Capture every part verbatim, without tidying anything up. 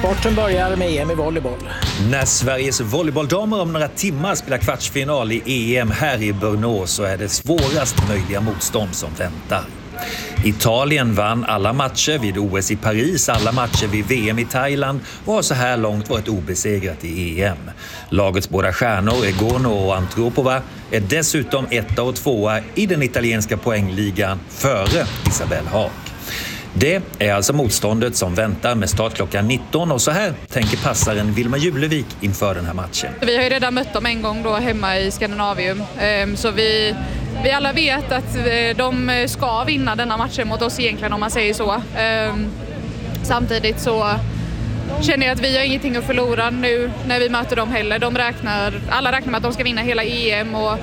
Sporten börjar med E M i volleyboll. När Sveriges volleybolldamer om några timmar spelar kvartsfinal i E M här i Brno så är det svårast möjliga motstånd som väntar. Italien vann alla matcher vid O S i Paris, alla matcher vid V M i Thailand och har så här långt varit obesegrat i E M. Lagets båda stjärnor, Egono och Antropova, är dessutom etta och tvåa i den italienska poängligan före Isabelle Haag. Det är alltså motståndet som väntar med start klockan nitton och så här tänker passaren Vilma Julevik inför den här matchen. Vi har ju redan mött dem en gång då hemma i Skandinavium, så vi, vi alla vet att de ska vinna denna matchen mot oss egentligen om man säger så. Samtidigt så känner jag att vi har ingenting att förlora nu när vi möter dem heller. De räknar, alla räknar med att de ska vinna hela E M och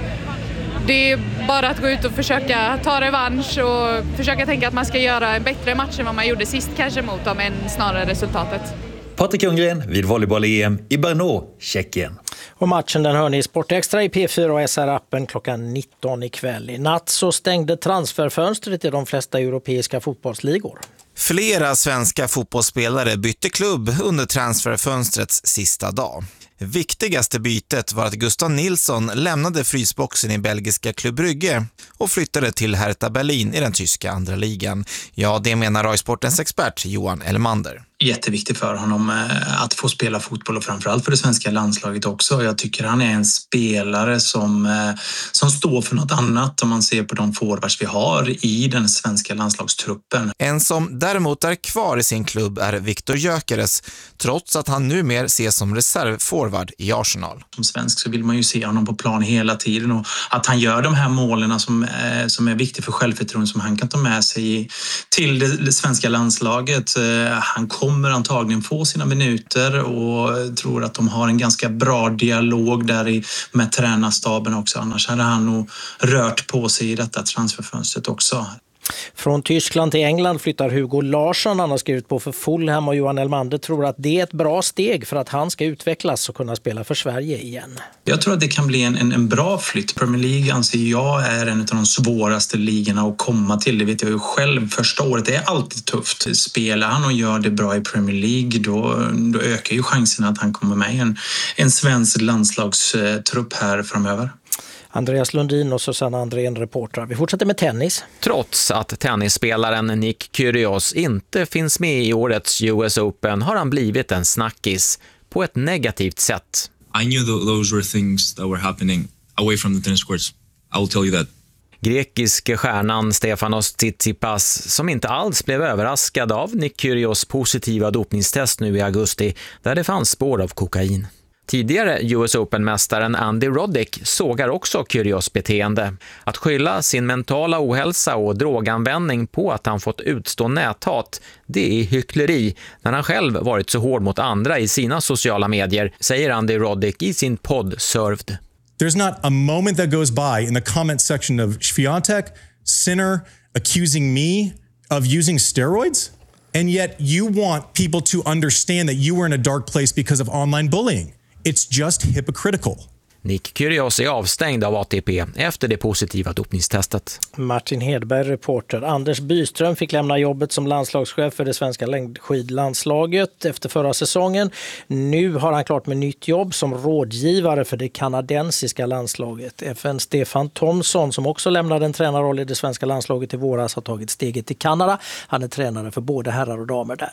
det är bara att gå ut och försöka ta revansch och försöka tänka att man ska göra en bättre match än vad man gjorde sist kanske mot dem än snarare resultatet. Patrik Ljunggren vid volleyboll-E M i Brno, Tjeckien. Och matchen den hör ni i Sportextra i P fyra och S R-appen klockan nitton ikväll. I natt så stängde transferfönstret i de flesta europeiska fotbollsligor. Flera svenska fotbollsspelare bytte klubb under transferfönstrets sista dag. Viktigaste bytet var att Gustav Nilsson lämnade frysboxen i belgiska Club Brugge och flyttade till Hertha Berlin i den tyska andra ligan. Ja, det menar Roysportens expert Johan Elmander. Jätteviktigt för honom att få spela fotboll och framförallt för det svenska landslaget också. Jag tycker han är en spelare som, som står för något annat om man ser på de forwards vi har i den svenska landslagstruppen. En som däremot är kvar i sin klubb är Viktor Gyökeres, trots att han numera ses som reservforward i Arsenal. Som svensk så vill man ju se honom på plan hela tiden och att han gör de här målen som, som är viktiga för självförtroende som han kan ta med sig till det, det svenska landslaget. Han kommer kommer antagligen få sina minuter och tror att de har en ganska bra dialog där i, med tränarstaben också. Annars hade han nog rört på sig i detta transferfönstret också. Från Tyskland till England flyttar Hugo Larsson. Han har skrivit på för Fulham och Johan Elmander tror att det är ett bra steg för att han ska utvecklas och kunna spela för Sverige igen. Jag tror att det kan bli en, en, en bra flytt. Premier League anser jag är en av de svåraste ligorna att komma till. Det vet jag ju själv. Första året är alltid tufft. Spelar han och gör det bra i Premier League då, då ökar ju chansen att han kommer med i en, en svensk landslagstrupp här framöver. Andreas Lundin och Susanna Andrén, reportrar. Vi fortsätter med tennis. Trots att tennisspelaren Nick Kyrgios inte finns med i årets U S Open har han blivit en snackis på ett negativt sätt. I knew th- those were things that were happening away from the tennis courts. I will tell you that. Grekiske stjärnan Stefanos Tsitsipas, som inte alls blev överraskad av Nick Kyrgios positiva dopningstest nu i augusti där det fanns spår av kokain. Tidigare U S Open-mästaren Andy Roddick sågar också Kyrgios beteende. Att skylla sin mentala ohälsa och droganvändning på att han fått utstå näthat, det är hyckleri när han själv varit så hård mot andra i sina sociala medier, säger Andy Roddick i sin podd Served. There's not a moment that goes by in the comment section of Swiatek, Sinner, accusing me of using steroids, and yet you want people to understand that you were in a dark place because of online bullying. It's just hypocritical. Nick Kyrgios är avstängd av A T P efter det positiva dopningstestet. Martin Hedberg, reporter. Anders Byström fick lämna jobbet som landslagschef för det svenska längdskidlandslaget efter förra säsongen. Nu har han klart med nytt jobb som rådgivare för det kanadensiska landslaget. F N Stefan Thomsson, som också lämnade en tränarroll i det svenska landslaget i våras, har tagit steget till Kanada. Han är tränare för både herrar och damer där.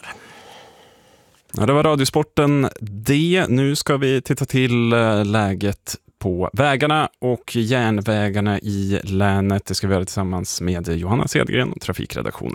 Ja, det var Radiosporten det. Nu ska vi titta till läget på vägarna och järnvägarna i länet. Det ska vi göra tillsammans med Johanna Sedgren och trafikredaktionen.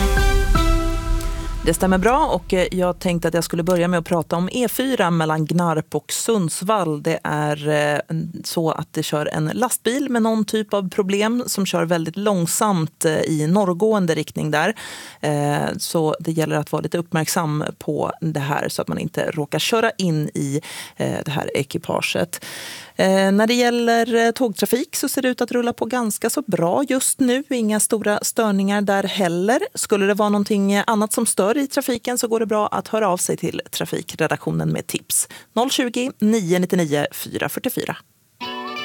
Det stämmer bra och jag tänkte att jag skulle börja med att prata om E fyra mellan Gnarp och Sundsvall. Det är så att det kör en lastbil med någon typ av problem som kör väldigt långsamt i norrgående riktning där. Så det gäller att vara lite uppmärksam på det här så att man inte råkar köra in i det här ekipaget. Eh, när det gäller tågtrafik så ser det ut att rulla på ganska så bra just nu. Inga stora störningar där heller. Skulle det vara någonting annat som stör i trafiken så går det bra att höra av sig till trafikredaktionen med tips. noll tjugo, nio nio nio, fyra fyra fyra.